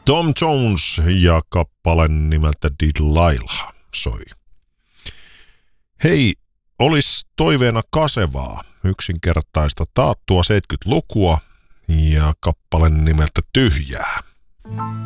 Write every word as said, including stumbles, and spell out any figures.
Tom Jones ja kappale nimeltä Delilah soi. Hei, olis toiveena kasevaa, yksinkertaista taattua seitsemänkymmentälukua ja kappale nimeltä Tyhjää.